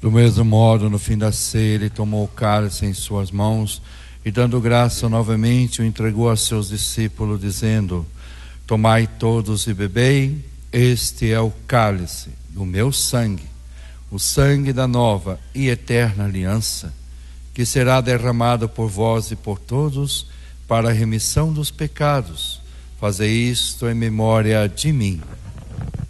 Do mesmo modo, no fim da ceia, ele tomou o cálice em suas mãos e, dando graça novamente, o entregou a seus discípulos, dizendo: Tomai todos e bebei, este é o cálice do meu sangue, o sangue da nova e eterna aliança, que será derramado por vós e por todos para a remissão dos pecados. Fazei isto em memória de mim.